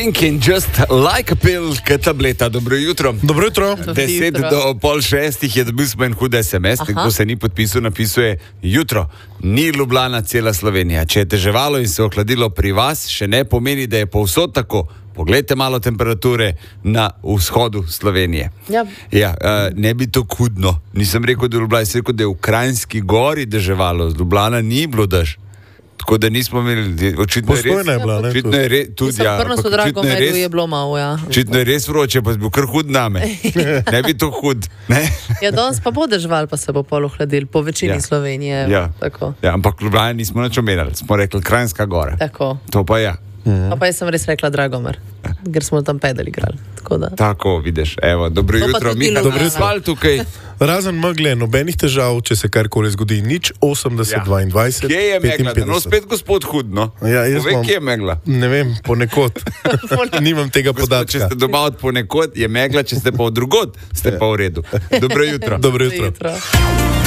Pink in Just Like a Pill, tableta. Dobro jutro. Dobro jutro. 5:50 je dobil smo en hud SMS, kdo se ni podpisal, napisuje jutro. Ni Ljubljana cela Slovenija. Če je teževalo in se ohladilo pri vas, še ne pomeni, da je povsod tako. Poglejte malo temperature na vzhodu Slovenije. Ja, ne bi to hudno. Nisem rekel, da je Ljubljana, sem rekel, da je v Kranjski gori deževalo. Z Ljubljana ni bilo dež. Tako da nismo imeli, očitno je res. Postojna je bila, ne? Očitno je res, tudi ja. Je bilo malo, ja. Očitno je res vroče, pa je bil kar hud name. Ne bi to hud, ne? Ja, danes pa bo dežval, pa se bo pol ohladil, po večini Slovenije. Ja. Tako. Ja, ampak Ljubljana nismo nič omenjali, smo rekli Kranjska gora. Tako. To pa ja. Pa jaz sem res rekla Dragomer, ker smo tam pedal igrali. Tako, vidiš, evo, dobro jutro, Miha, dobro jutro tukaj. Razen megle, nobenih težav, če se karkoli zgodi, nič 80-22. Kje je megla? No, spet gospod hudno. Ja, povej, kje je megla? Ne vem, ponekod. Nimam tega podatka. Če ste doma od ponekod, je megla, če ste pa od drugod, ste pa v redu. Dobro jutro. Dobro jutro.